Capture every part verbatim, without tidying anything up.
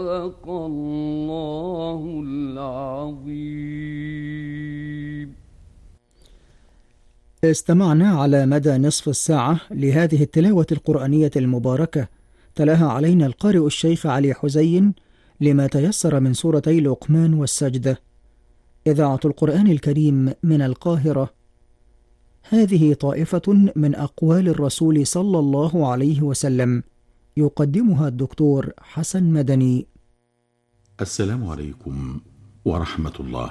صدق الله العظيم. استمعنا على مدى نصف الساعة لهذه التلاوة القرآنية المباركة، تلاها علينا القارئ الشيخ علي حزين لما تيسر من سورتي لقمان والسجدة. إذاعة القرآن الكريم من القاهرة. هذه طائفة من أقوال الرسول صلى الله عليه وسلم، يقدمها الدكتور حسن مدني. السلام عليكم ورحمة الله.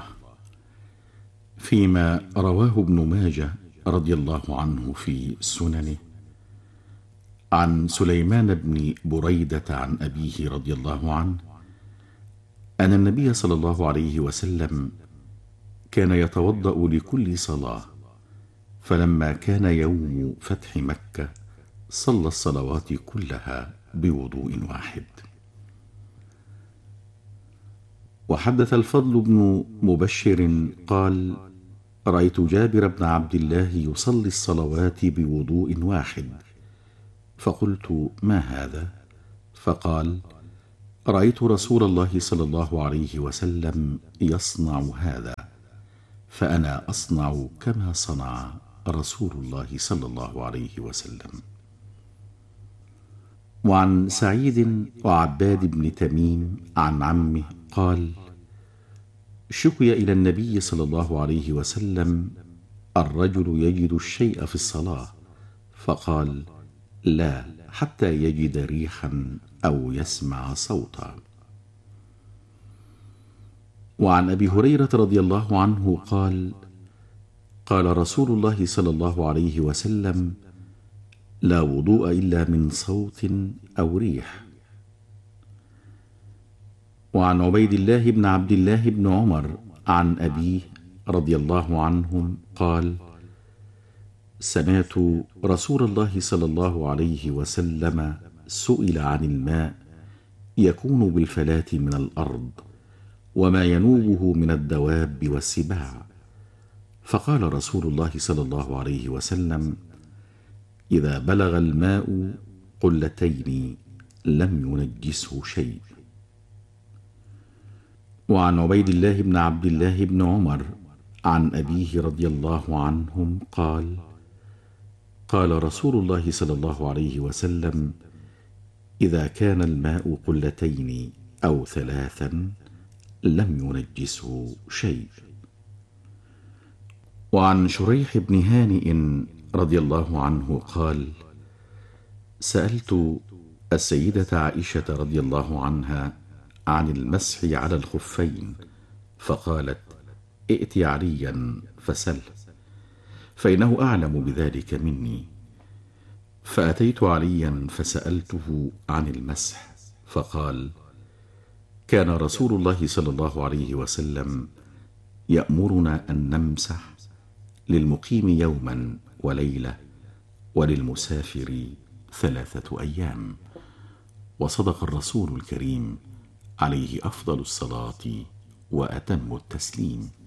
فيما رواه ابن ماجه رضي الله عنه في سننه عن سليمان بن بريدة عن أبيه رضي الله عنه أن النبي صلى الله عليه وسلم كان يتوضأ لكل صلاة، فلما كان يوم فتح مكة صلى الصلوات كلها بوضوء واحد. وحدث الفضل بن مبشر قال: رأيت جابر بن عبد الله يصلي الصلوات بوضوء واحد، فقلت: ما هذا؟ فقال: رأيت رسول الله صلى الله عليه وسلم يصنع هذا، فأنا أصنع كما صنع رسول الله صلى الله عليه وسلم. وعن سعيد وعباد بن تميم عن عمه قال: شكي إلى النبي صلى الله عليه وسلم الرجل يجد الشيء في الصلاة، فقال: لا حتى يجد ريحا أو يسمع صوتا. وعن أبي هريرة رضي الله عنه قال: قال رسول الله صلى الله عليه وسلم: لا وضوء إلا من صوت أو ريح. وعن عبيد الله بن عبد الله بن عمر عن أبيه رضي الله عنهم قال: سمعت رسول الله صلى الله عليه وسلم سئل عن الماء يكون بالفلاة من الأرض وما ينوبه من الدواب والسباع، فقال رسول الله صلى الله عليه وسلم: إذا بلغ الماء قلتين لم ينجسه شيء. وعن عبيد الله بن عبد الله بن عمر عن أبيه رضي الله عنهم قال: قال رسول الله صلى الله عليه وسلم: إذا كان الماء قلتين أو ثلاثا لم ينجسه شيء. وعن شريح بن هانئ رضي الله عنه قال: سألت السيدة عائشة رضي الله عنها عن المسح على الخفين، فقالت: ائت عليا فسله، فإنه أعلم بذلك مني. فأتيت عليا فسألته عن المسح، فقال: كان رسول الله صلى الله عليه وسلم يأمرنا أن نمسح للمقيم يوما وليلة وللمسافر ثلاثة أيام. وصدق الرسول الكريم عليه أفضل الصلاة وأتم التسليم.